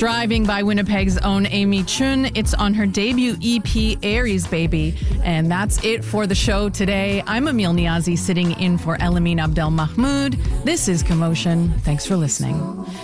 Striving by Winnipeg's own Amy Chun. It's on her debut EP, Aries Baby. And that's it for the show today. I'm Emil Niazi, sitting in for Elamine Abdel Mahmoud. This is Commotion. Thanks for listening.